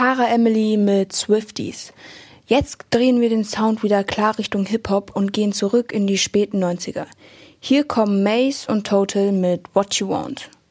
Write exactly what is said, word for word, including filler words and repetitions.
Tara Emily mit Swifties. Jetzt drehen wir den Sound wieder klar Richtung Hip-Hop und gehen zurück in die späten neunziger. Hier kommen Mace und Total mit What You Want.